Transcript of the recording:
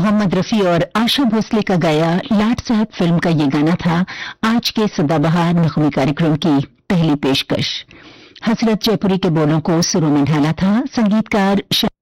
मोहम्मद रफी और आशा भोसले का गाया लाट साहब फिल्म का ये गाना था आज के सदाबहार नगमे कार्यक्रम की पहली पेशकश। हसरत जयपुरी के बोलों को सुरों में ढाला था संगीतकार